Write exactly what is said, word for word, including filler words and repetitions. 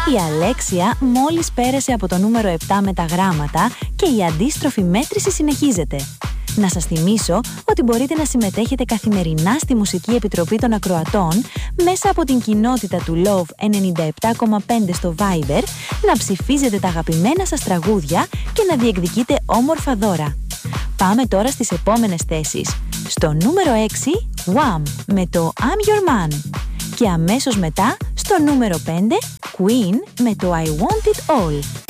Η Αλέξια μόλις πέρασε από το νούμερο επτά με τα γράμματα και η αντίστροφη μέτρηση συνεχίζεται. Να σας θυμίσω ότι μπορείτε να συμμετέχετε καθημερινά στη Μουσική Επιτροπή των Ακροατών μέσα από την κοινότητα του Love ενενήντα επτά κόμμα πέντε στο Viber, να ψηφίζετε τα αγαπημένα σας τραγούδια και να διεκδικείτε όμορφα δώρα. Πάμε τώρα στις επόμενες θέσεις. Στο νούμερο έξι, Wham! Με το I'm Your Man. Και αμέσως μετά, στο νούμερο πέντε, Queen με το I Want It All.